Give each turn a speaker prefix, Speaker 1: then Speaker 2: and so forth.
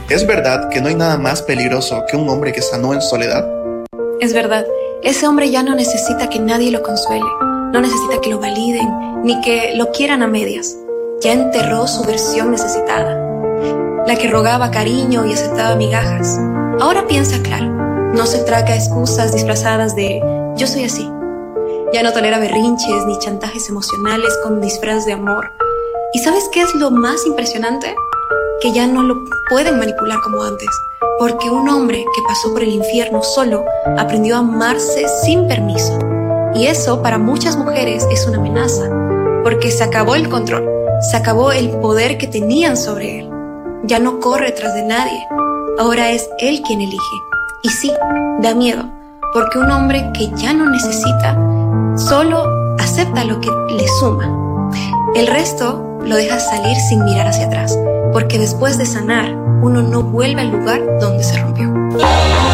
Speaker 1: ¿Es verdad que no hay nada más peligroso que un hombre que sanó en soledad?
Speaker 2: Es verdad, ese hombre ya no necesita que nadie lo consuele, no necesita que lo validen, ni que lo quieran a medias. Ya enterró su versión necesitada, la que rogaba cariño y aceptaba migajas. Ahora piensa claro, no se traga excusas disfrazadas de yo soy así. Ya no tolera berrinches ni chantajes emocionales con disfraz de amor. ¿Y sabes qué es lo más impresionante? Que ya no lo pueden manipular como antes, porque un hombre que pasó por el infierno solo aprendió a amarse sin permiso. Y eso para muchas mujeres es una amenaza, porque se acabó el control, se acabó el poder que tenían sobre él. Ya no corre tras de nadie, ahora es él quien elige. Y sí, da miedo, porque un hombre que ya no necesita, solo acepta lo que le suma. El resto lo deja salir sin mirar hacia atrás, porque después de sanar, uno no vuelve al lugar donde se rompió.